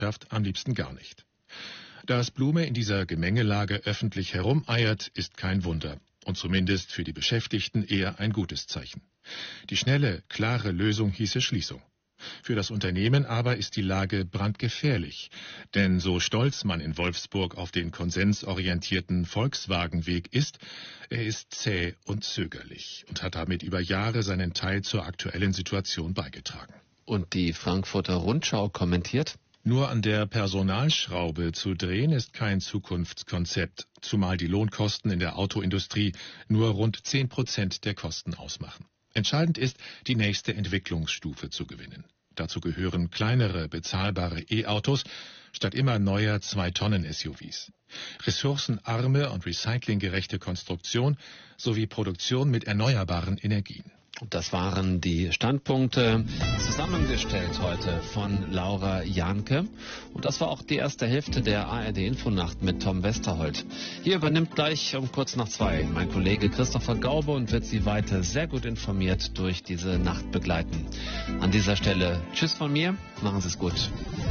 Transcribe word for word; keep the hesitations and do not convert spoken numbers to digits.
Wirtschaft am liebsten gar nicht. Dass Blume in dieser Gemengelage öffentlich herumeiert, ist kein Wunder und zumindest für die Beschäftigten eher ein gutes Zeichen. Die schnelle, klare Lösung hieße Schließung. Für das Unternehmen aber ist die Lage brandgefährlich, denn so stolz man in Wolfsburg auf den konsensorientierten Volkswagen-Weg ist, er ist zäh und zögerlich und hat damit über Jahre seinen Teil zur aktuellen Situation beigetragen. Und die Frankfurter Rundschau kommentiert: Nur an der Personalschraube zu drehen ist kein Zukunftskonzept, zumal die Lohnkosten in der Autoindustrie nur rund zehn Prozent der Kosten ausmachen. Entscheidend ist, die nächste Entwicklungsstufe zu gewinnen. Dazu gehören kleinere, bezahlbare E-Autos statt immer neuer zwei-Tonnen-S U Vs. Ressourcenarme und recyclinggerechte Konstruktion sowie Produktion mit erneuerbaren Energien. Und das waren die Standpunkte, zusammengestellt heute von Laura Jahnke. Und das war auch die erste Hälfte der A R D-Infonacht mit Tom Westerholt. Hier übernimmt gleich um kurz nach zwei mein Kollege Christopher Gaube und wird Sie weiter sehr gut informiert durch diese Nacht begleiten. An dieser Stelle tschüss von mir, machen Sie es gut.